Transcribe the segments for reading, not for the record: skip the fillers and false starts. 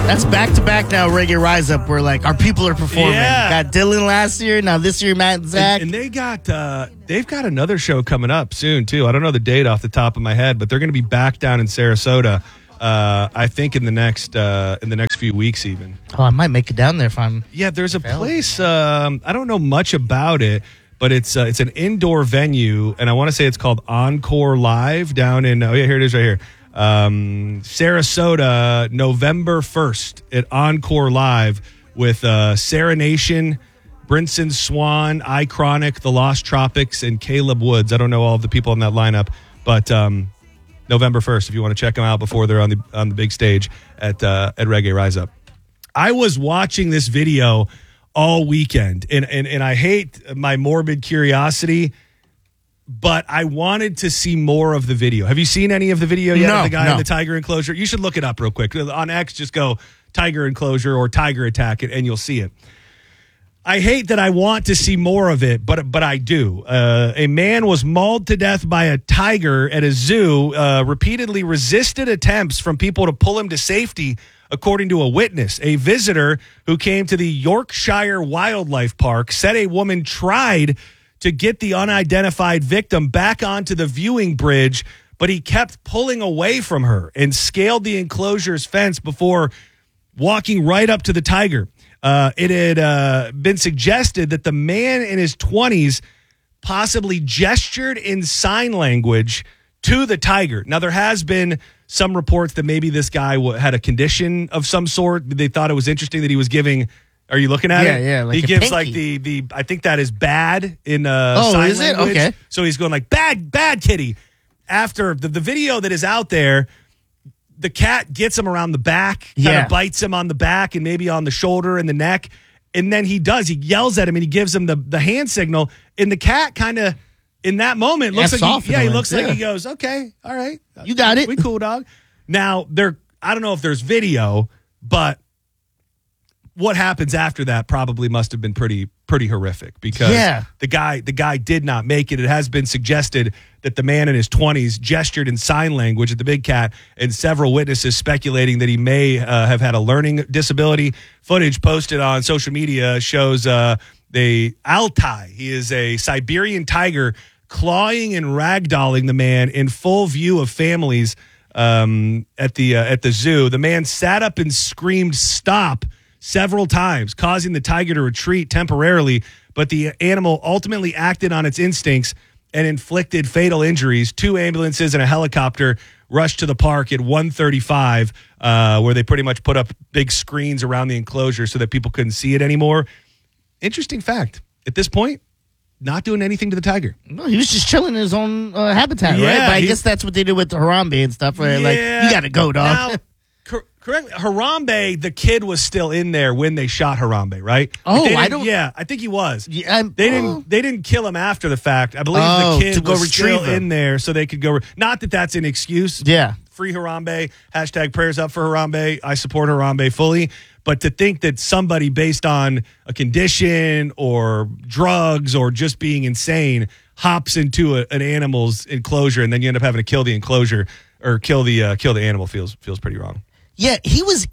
That's back-to-back now, Reggae Rise Up, where, like, our people are performing. Yeah. Got Dylan last year, now this year, Matt and Zach. And they've got another show coming up soon, too. I don't know the date off the top of my head, but they're going to be back down in Sarasota, I think, in the next few weeks even. Oh, I might make it down there if I'm... Yeah, there's a place, I don't know much about it, but it's an indoor venue, and I want to say it's called Encore Live down in, here it is right here. Sarasota, November 1st at Encore Live with Sarah Nation, Brinson Swan, Icronic, The Lost Tropics, and Caleb Woods. I don't know all of the people in that lineup, but November 1st, if you want to check them out before they're on the big stage at Reggae Rise Up. I was watching this video all weekend, and I hate my morbid curiosity, but I wanted to see more of the video. Have you seen any of the video yet of the guy in the tiger enclosure? You should look it up real quick. On X, just go tiger enclosure or tiger attack, and you'll see it. I hate that I want to see more of it, but I do. A man was mauled to death by a tiger at a zoo, repeatedly resisted attempts from people to pull him to safety, according to a witness. A visitor who came to the Yorkshire Wildlife Park said a woman tried to get the unidentified victim back onto the viewing bridge, but he kept pulling away from her and scaled the enclosure's fence before walking right up to the tiger. It had been suggested that the man in his 20s possibly gestured in sign language to the tiger. Now, there has been some reports that maybe this guy had a condition of some sort. They thought it was interesting that he was giving... Are you looking at it? Yeah, like he gives pinky. like the I think that is bad in sign is language. it? Okay. So he's going like bad kitty. After the video that is out there, the cat gets him around the back, kind of bites him on the back and maybe on the shoulder and the neck, and then he yells at him and he gives him the hand signal, and the cat kind of in that moment looks like he looks like he goes, okay, all right, you got it, we cool, dog. Now I don't know if there's video, but what happens after that probably must have been pretty horrific because the guy did not make it. It has been suggested that the man in his 20s gestured in sign language at the big cat, and several witnesses speculating that he may have had a learning disability. Footage posted on social media shows the Altai. He is a Siberian tiger clawing and ragdolling the man in full view of families at the zoo. The man sat up and screamed "Stop!" several times, causing the tiger to retreat temporarily, but the animal ultimately acted on its instincts and inflicted fatal injuries. 2 ambulances and a helicopter rushed to the park at 1:35, where they pretty much put up big screens around the enclosure so that people couldn't see it anymore. Interesting fact. At this point, not doing anything to the tiger. No, he was just chilling in his own habitat, right? But I guess that's what they did with the Harambe and stuff, right? Like, you got to go, dog. Now, correct. Harambe, the kid was still in there when they shot Harambe, right? Oh, I don't. Yeah, I think he was. Yeah, they didn't kill him after the fact. I believe the kid to go was still retrieve him in there so they could go. Not that that's an excuse. Yeah. Free Harambe. # prayers up for Harambe. I support Harambe fully. But to think that somebody based on a condition or drugs or just being insane hops into an animal's enclosure and then you end up having to kill the enclosure or kill the animal feels pretty wrong. Yeah, he was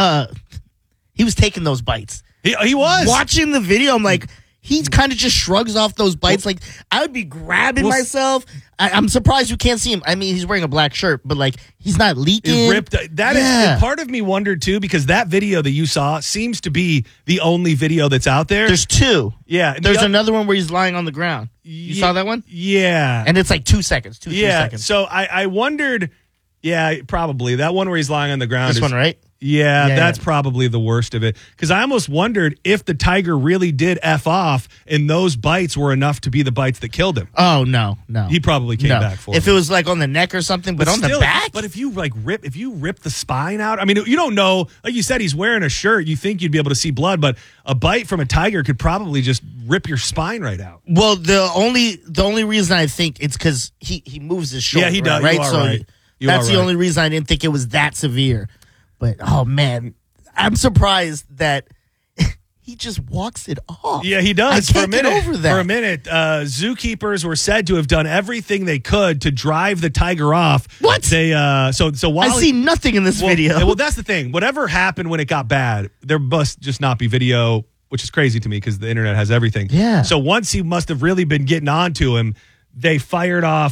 taking those bites. He was. Watching the video, I'm like, he kind of just shrugs off those bites. Like, I would be grabbing myself. I'm surprised you can't see him. I mean, he's wearing a black shirt, but, like, he's not leaking. Ripped. Is part of me wondered, too, because that video that you saw seems to be the only video that's out there. There's 2. Yeah. There's another one where he's lying on the ground. You saw that one? Yeah. And it's like 2 seconds. 3 seconds. So I wondered, probably. That one where he's lying on the ground. This one, right? Yeah, that's probably the worst of it. Because I almost wondered if the tiger really did F off and those bites were enough to be the bites that killed him. Oh, no. He probably came back for it. If it was like on the neck or something, but on still, the back? But if you rip the spine out, I mean, you don't know. Like you said, he's wearing a shirt. You think you'd be able to see blood, but a bite from a tiger could probably just rip your spine right out. Well, the only reason I think it's because he moves his shoulder. Yeah, he does. Right? You are so right. That's the only reason I didn't think it was that severe. But, oh, man, I'm surprised that he just walks it off. Yeah, he does. I can't get over that. For a minute, zookeepers were said to have done everything they could to drive the tiger off. What? They so while I see nothing in this video. Well, that's the thing. Whatever happened when it got bad, there must just not be video, which is crazy to me because the internet has everything. Yeah. So once he must have really been getting on to him, they fired off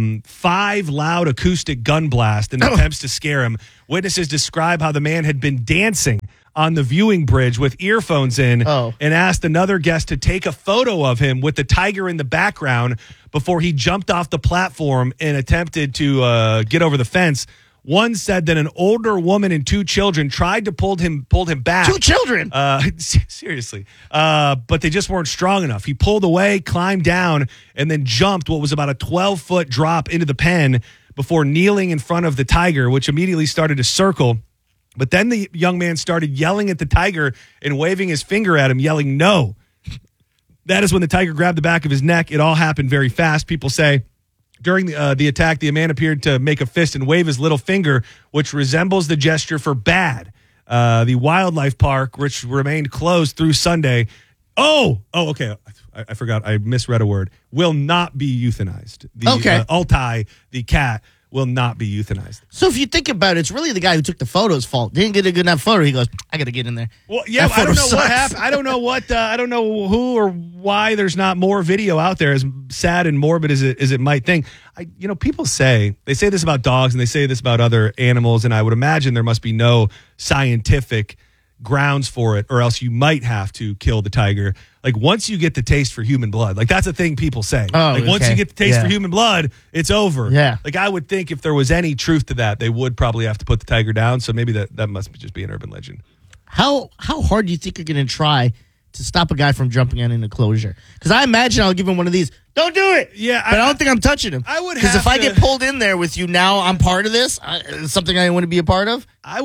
5 loud acoustic gun blasts in attempts to scare him. Witnesses describe how the man had been dancing on the viewing bridge with earphones in and asked another guest to take a photo of him with the tiger in the background before he jumped off the platform and attempted to get over the fence. One said that an older woman and 2 children tried to pull him back. 2 children? Seriously. But they just weren't strong enough. He pulled away, climbed down, and then jumped what was about a 12-foot drop into the pen before kneeling in front of the tiger, which immediately started to circle. But then the young man started yelling at the tiger and waving his finger at him, yelling, "No." That is when the tiger grabbed the back of his neck. It all happened very fast. People say during the attack, the man appeared to make a fist and wave his little finger, which resembles the gesture for bad. The wildlife park, which remained closed through Sunday. Okay. I forgot. I misread a word. Will not be euthanized. Altai, the cat, will not be euthanized. So if you think about it, it's really the guy who took the photo's fault. Didn't get a good enough photo. He goes, I got to get in there. Well, yeah, I don't know what happened. I don't know what. I don't know who or why there's not more video out there. As sad and morbid as it might think. People say this about dogs and they say this about other animals, and I would imagine there must be no scientific grounds for it, or else you might have to kill the tiger. Like once you get the taste for human blood, like that's a thing people say. Once you get the taste for human blood, it's over. Yeah. Like I would think if there was any truth to that, they would probably have to put the tiger down. So maybe that must just be an urban legend. How hard do you think you're going to try to stop a guy from jumping on an enclosure? Because I imagine I'll give him one of these. Don't do it. Yeah, but I don't think I'm touching him. I would because if I get pulled in there with you, now I'm part of this. It's something I want to be a part of. I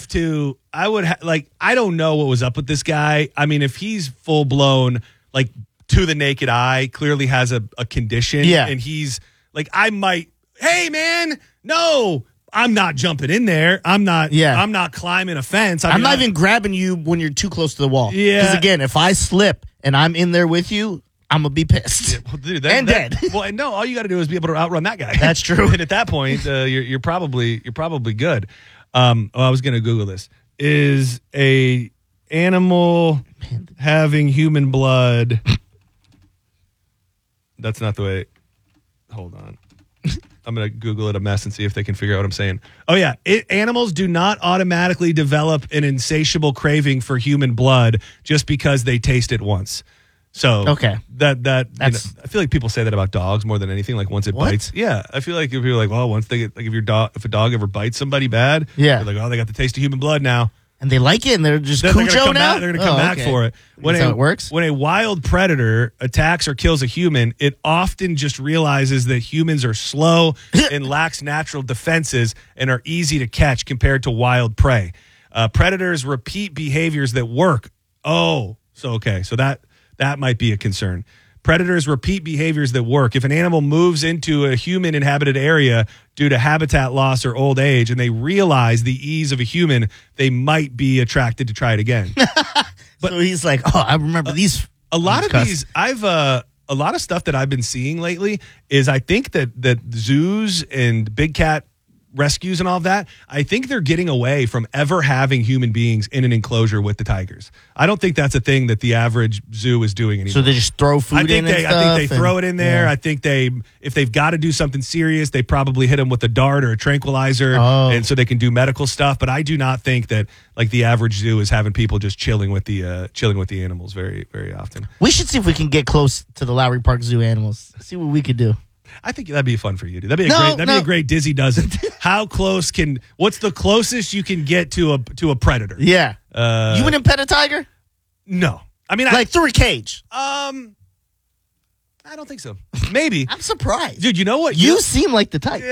don't know what was up with this guy. I mean, if he's full blown, like to the naked eye, clearly has a condition. Yeah, and he's like, hey man, no. I'm not jumping in there. I'm not climbing a fence. I'm not even grabbing you when you're too close to the wall. Yeah. Because again, if I slip and I'm in there with you, I'm going to be pissed. Yeah, well, dude, dead. Well, no, all you got to do is be able to outrun that guy. That's true. And at that point, you're probably good. I was going to Google this. Is a animal having human blood? That's not the way. Hold on. I'm going to Google it a mess and see if they can figure out what I'm saying. Oh, yeah. Animals do not automatically develop an insatiable craving for human blood just because they taste it once. So okay, I feel like people say that about dogs more than anything. Like once it bites, yeah. I feel like if you're like, well, once they get like if a dog ever bites somebody bad, yeah, they're like, oh, they got the taste of human blood now, and they like it, and they're just Cujo now. They're going to come back for it. That's how it works. When a wild predator attacks or kills a human, it often just realizes that humans are slow and lacks natural defenses and are easy to catch compared to wild prey. Predators repeat behaviors that work. So that might be a concern. Predators repeat behaviors that work. If an animal moves into a human-inhabited area due to habitat loss or old age, and they realize the ease of a human, they might be attracted to try it again. But so he's like, I remember these. A lot of these, a lot of stuff that I've been seeing lately is I think that zoos and big cat rescues and all of that, I think they're getting away from ever having human beings in an enclosure with the tigers. I don't think that's a thing that the average zoo is doing anymore. So they just throw food in and stuff? I think they throw it in there. Yeah. I think if they've got to do something serious, they probably hit them with a dart or a tranquilizer, and so they can do medical stuff. But I do not think that like the average zoo is having people just chilling with the animals very, very often. We should see if we can get close to the Lowry Park Zoo animals. See what we could do. I think that'd be fun for you, dude. That'd be a great Dizzy Does It. What's the closest you can get to a predator? Yeah. You wouldn't pet a tiger? No. I mean, through a cage. I don't think so. Maybe. I'm surprised. Dude, you know what? You seem like the type.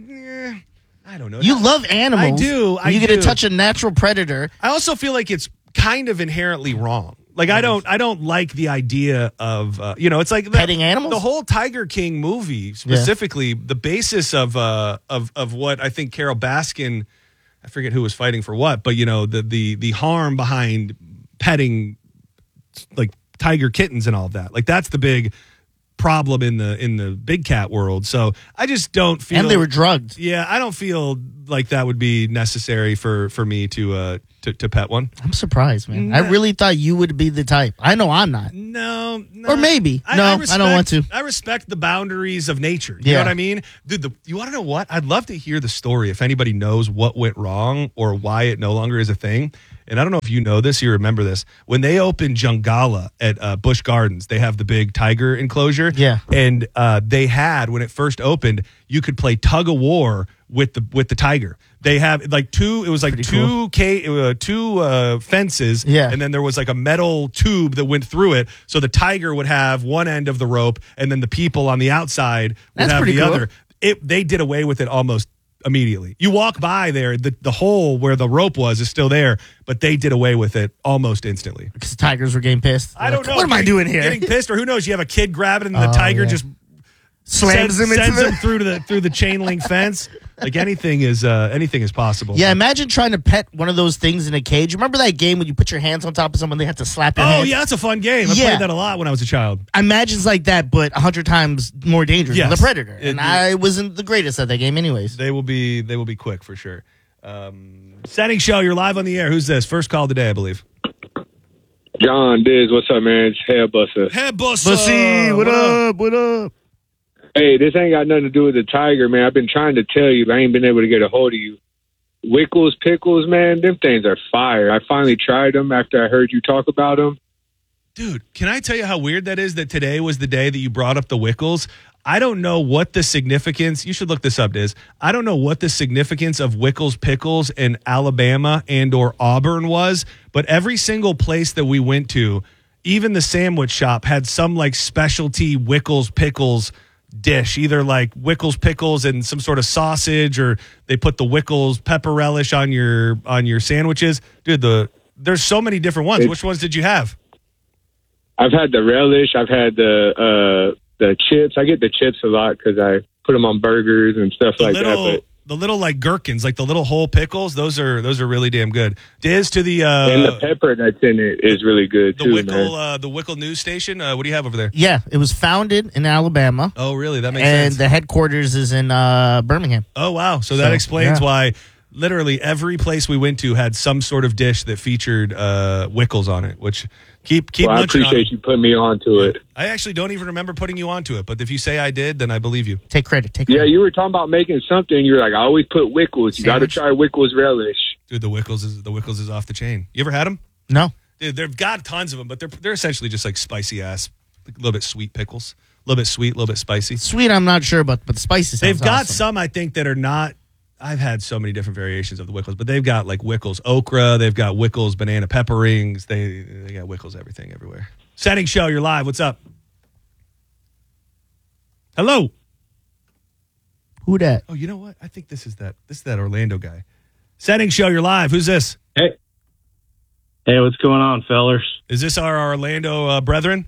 I don't know. You love animals. I do. You get to touch a natural predator. I also feel like it's kind of inherently wrong. Like I don't like the idea of it's like petting animals. The whole Tiger King movie specifically, the basis of what I think Carol Baskin, I forget who was fighting for what, but the harm behind petting like tiger kittens and all of that. Like that's the big problem in the big cat world. So I just don't feel. And they were drugged. Yeah, I don't feel like that would be necessary for me to pet one. I'm surprised, man. I really thought you would be the type. I know I'm not. No. Or maybe. I don't want to. I respect the boundaries of nature. You know what I mean? Dude, you want to know what? I'd love to hear the story if anybody knows what went wrong or why it no longer is a thing. And I don't know if you know this, you remember this. When they opened Jungala at Busch Gardens, they have the big tiger enclosure. Yeah. And they had, when it first opened, you could play tug of war with the tiger. They have like two fences. Yeah. And then there was like a metal tube that went through it. So the tiger would have one end of the rope and then the people on the outside would have the other. They did away with it almost immediately. You walk by there, the hole where the rope was is still there, but they did away with it almost instantly. Because the tigers were getting pissed. I don't know. What am I doing here? Getting pissed, or who knows? You have a kid grab it and the tiger just sends him through the chain link fence. Like anything is possible. Yeah, imagine trying to pet one of those things in a cage. Remember that game when you put your hands on top of someone, they have to slap your hands? Oh, yeah, that's a fun game. I played that a lot when I was a child. Imagine it's like that, but 100 times more dangerous than the Predator. And I wasn't the greatest at that game anyways. They will be quick for sure. Setting show, you're live on the air. Who's this? First call today, I believe. John Diz, what's up, man? It's Hair Buster. Hair Buster. Bussy, what up? What up? Hey, this ain't got nothing to do with the tiger, man. I've been trying to tell you, but I ain't been able to get a hold of you. Wickles pickles, man, them things are fire. I finally tried them after I heard you talk about them. Dude, can I tell you how weird that is that today was the day that you brought up the Wickles? I don't know what the significance, you should look this up, Diz. I don't know what the significance of Wickles pickles in Alabama and or Auburn was, but every single place that we went to, even the sandwich shop had some like specialty Wickles pickles dish, either like Wickles pickles and some sort of sausage, or they put the Wickles pepper relish on your sandwiches. Dude, there's so many different ones. Which ones did you have? I've had the relish. I've had the chips. I get the chips a lot because I put them on burgers and stuff that. But the little like gherkins, like the little whole pickles, those are really damn good. Diz, to the and the pepper that's in it is really good too, man. The Wickle news station. What do you have over there? Yeah, it was founded in Alabama. Oh, really? That makes sense. And the headquarters is in Birmingham. Oh, wow. So that explains why literally every place we went to had some sort of dish that featured Wickles on it, which keep well, I munching appreciate on. you putting me onto it. I actually don't even remember putting you onto it, but if you say I did, then I believe you. Take credit. Yeah, you were talking about making something. You were like, I always put Wickles. You got to try Wickles relish. Dude, the Wickles is off the chain. You ever had them? No. Dude, they've got tons of them, but they're essentially just like spicy ass, like a little bit sweet pickles, a little bit sweet, a little bit spicy. Sweet, I'm not sure, but the spicy sounds They've got awesome. some, I think, that are not. I've had so many different variations of the Wickles, but they've got like Wickles okra, they've got Wickles banana pepper rings, they got Wickles everything everywhere. Setting show, you're live. What's up? Hello. Who that? Oh, you know what? I think this is that Orlando guy. Setting show, you're live. Who's this? Hey, what's going on, fellers? Is this our Orlando brethren?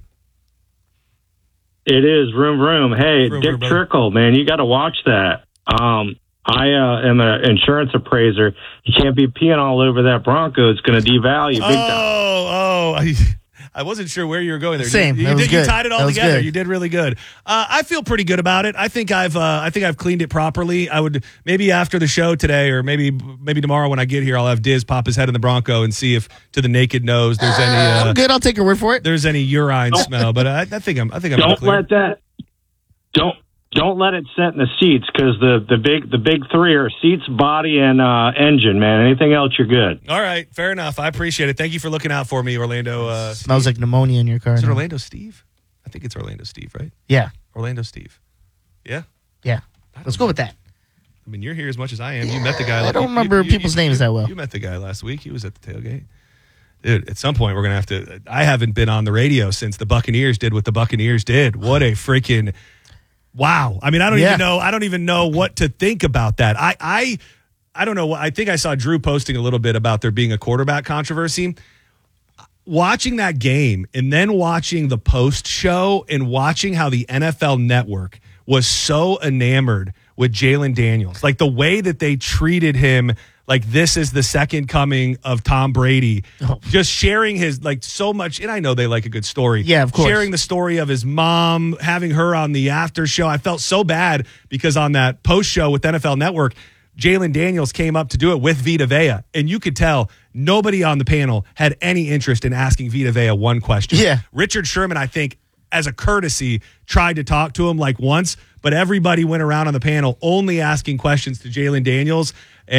It is. Vroom. Hey, Vroom, Dick vroom, Trickle, man, you got to watch that. I am an insurance appraiser. You can't be peeing all over that Bronco. It's going to devalue big time. I wasn't sure where you were going there. Same. You tied it all together. You did really good. I feel pretty good about it. I think I've cleaned it properly. I would maybe after the show today, or maybe tomorrow when I get here, I'll have Diz pop his head in the Bronco and see if to the naked nose there's any. I'm good. I'll take your word for it. There's any urine smell, but I think I'm. Don't clear. let that. Don't let it sit in the seats, because the big three are seats, body, and engine, man. Anything else, you're good. All right, fair enough. I appreciate it. Thank you for looking out for me, Orlando. Smells like pneumonia in your car. Is it Orlando Steve? I think it's Orlando Steve, right? Yeah. Orlando Steve. Yeah? Yeah. Let's go with that. I mean, you're here as much as I am. You met the guy. I don't remember people's names that well. You met the guy last week. He was at the tailgate. Dude, at some point we're going to have to... I haven't been on the radio since the Buccaneers did what the Buccaneers did. What a freaking... Wow. I mean, I don't even know what to think about that. I don't know. I think I saw Drew posting a little bit about there being a quarterback controversy. Watching that game and then watching the post show and watching how the NFL Network was so enamored with Jalen Daniels, like the way that they treated him like this is the second coming of Tom Brady. Just sharing his like so much, and I know they like a good story. Yeah, of course. Sharing the story of his mom, having her on the after show. I felt so bad because on that post show with NFL Network, Jalen Daniels came up to do it with Vita Vea, and you could tell nobody on the panel had any interest in asking Vita Vea one question. Yeah. Richard Sherman, I think, as a courtesy, tried to talk to him like once, but everybody went around on the panel only asking questions to Jalen Daniels.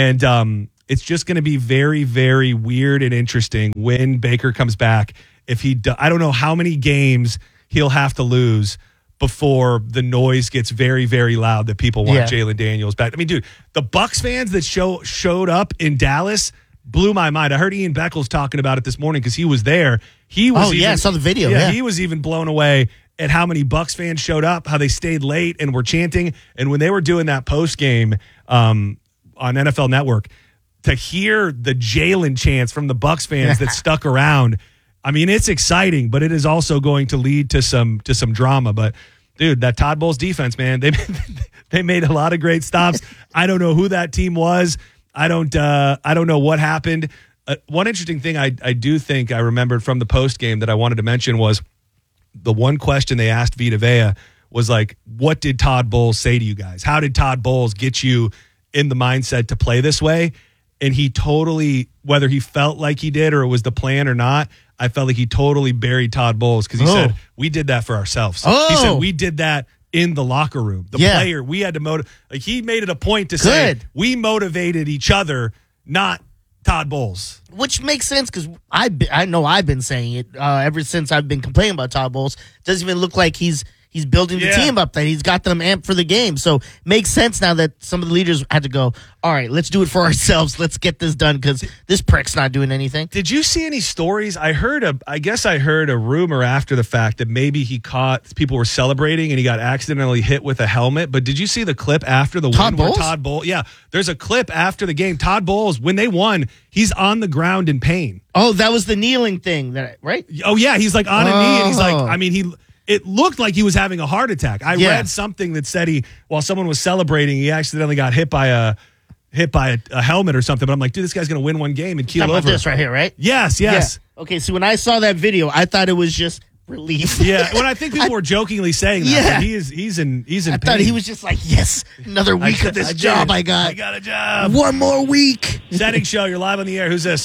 And it's just going to be very, very weird and interesting when Baker comes back. I don't know how many games he'll have to lose before the noise gets very, very loud that people want Jalen Daniels back. I mean, dude, the Bucs fans that showed up in Dallas blew my mind. I heard Ian Beckles talking about it this morning because he was there. I saw the video. Yeah, he was even blown away at how many Bucs fans showed up, how they stayed late and were chanting. And when they were doing that post game on NFL Network, to hear the Jalen chants from the Bucs fans that stuck around, I mean, it's exciting, but it is also going to lead to some drama. But dude, that Todd Bowles defense, man, they made a lot of great stops. I don't know who that team was. I don't know what happened. One interesting thing I do think I remembered from the post game that I wanted to mention was the one question they asked Vita Vea was like, what did Todd Bowles say to you guys? How did Todd Bowles get you in the mindset to play this way? And he totally, whether he felt like he did or it was the plan or not, I felt like he totally buried Todd Bowles because he said, we did that for ourselves. He said, we did that in the locker room. The player, we had to motivate. Like, he made it a point to say, we motivated each other, not Todd Bowles. Which makes sense because I know I've been saying it ever since I've been complaining about Todd Bowles. Doesn't even look like he's building the team up, that he's got them amped for the game. So makes sense now that some of the leaders had to go, all right, let's do it for ourselves. Let's get this done because this prick's not doing anything. Did you see any stories? I heard a rumor after the fact that maybe he caught people were celebrating and he got accidentally hit with a helmet. But did you see the clip after the win where Todd Bowles? Yeah, there's a clip after the game. Todd Bowles, when they won, he's on the ground in pain. Oh, that was the kneeling thing, right? Oh, yeah, he's like on a knee and he's like, I mean, it looked like he was having a heart attack. I read something that said while someone was celebrating, he accidentally got hit by a helmet or something. But I'm like, dude, this guy's going to win one game and keel over. About this right here, right? Yes. Yeah. Okay, so when I saw that video, I thought it was just relief. Yeah, when I think people were jokingly saying that. Yeah. He's in pain. I thought he was just like, yes, another week of this job I got. I got a job. One more week. Setting show, you're live on the air. Who's this?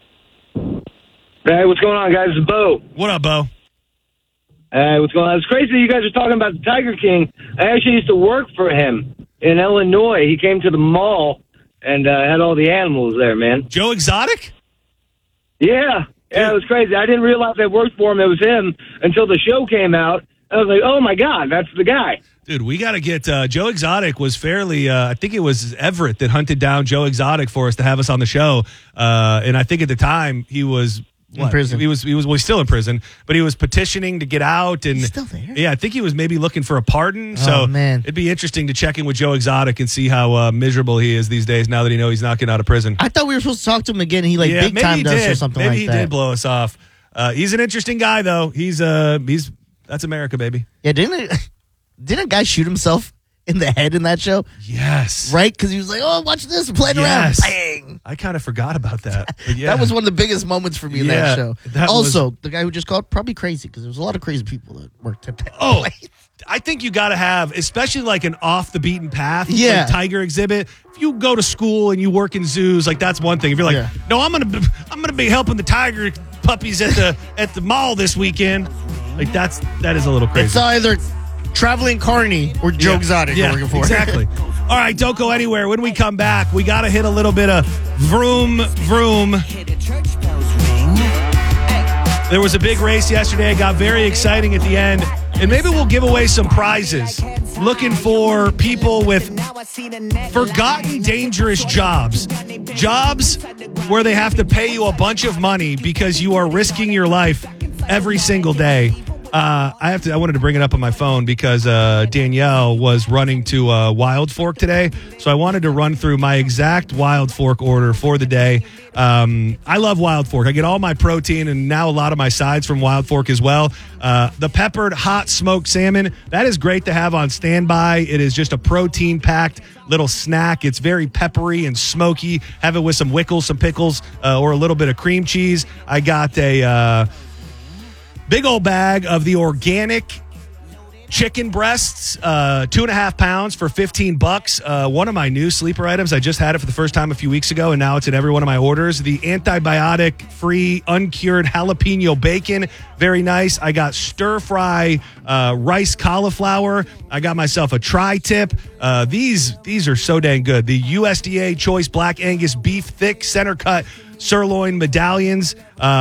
Hey, what's going on, guys? It's Bo. What up, Bo? Hey, what's going on? It's crazy that you guys are talking about the Tiger King. I actually used to work for him in Illinois. He came to the mall and had all the animals there, man. Joe Exotic? Yeah. Yeah, it was crazy. I didn't realize I worked for him. It was him until the show came out. I was like, oh, my God, that's the guy. Dude, we got to get Joe Exotic was fairly, I think it was Everett that hunted down Joe Exotic for us to have us on the show. And I think at the time he was in prison. He was still in prison, but he was petitioning to get out. And he's still there? Yeah, I think he was maybe looking for a pardon. So man. It'd be interesting to check in with Joe Exotic and see how miserable he is these days now that he knows he's not getting out of prison. I thought we were supposed to talk to him again. He big time does or something maybe like that. Maybe he did blow us off. He's an interesting guy though. He's that's America, baby. Yeah, didn't a guy shoot himself in the head in that show? Yes. Right? Because he was like, oh, watch this, playing around. Bang. I kind of forgot about that. But yeah. That was one of the biggest moments for me in that show. Also, the guy who just called, probably crazy because there was a lot of crazy people that worked at that place. I think you got to have, especially like an off the beaten path, like tiger exhibit. If you go to school and you work in zoos, like that's one thing. If you're like, no, I'm gonna be helping the tiger puppies at the mall this weekend. Like that is a little crazy. It's either Traveling Carney or Joe Exotic you're working for. Exactly. All right, don't go anywhere. When we come back, we got to hit a little bit of vroom, vroom. There was a big race yesterday. It got very exciting at the end. And maybe we'll give away some prizes. Looking for people with forgotten dangerous jobs. Jobs where they have to pay you a bunch of money because you are risking your life every single day. I wanted to bring it up on my phone because Danielle was running to Wild Fork today, so I wanted to run through my exact Wild Fork order for the day. I love Wild Fork. I get all my protein and now a lot of my sides from Wild Fork as well. The peppered hot smoked salmon, that is great to have on standby. It is just a protein-packed little snack. It's very peppery and smoky. Have it with some Wickles, some pickles, or a little bit of cream cheese. I got a big old bag of the organic chicken breasts, 2.5 pounds for $15. One of my new sleeper items. I just had it for the first time a few weeks ago, and now it's in every one of my orders. The antibiotic-free, uncured jalapeno bacon. Very nice. I got stir-fry rice cauliflower. I got myself a tri-tip. These are so dang good. The USDA Choice Black Angus Beef Thick Center Cut Sirloin Medallions.